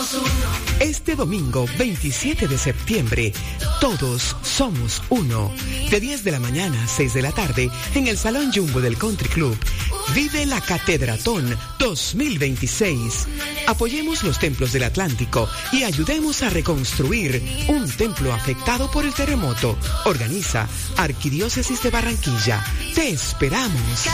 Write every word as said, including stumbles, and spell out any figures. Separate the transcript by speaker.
Speaker 1: Este domingo veintisiete de septiembre, todos somos uno. De diez de la mañana a seis de la tarde, en el Salón Jumbo del Country Club. Vive la Catedratón dos mil veintiséis. Apoyemos los templos del Atlántico y ayudemos a reconstruir un templo afectado por el terremoto. Organiza Arquidiócesis de Barranquilla. Te esperamos.